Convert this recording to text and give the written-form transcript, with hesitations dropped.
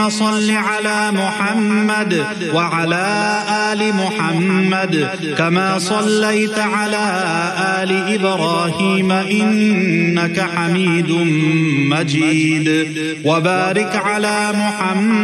صل على محمد وعلى آل محمد كما صليت على آل إبراهيم إنك حميد مجيد. وبارك على محمد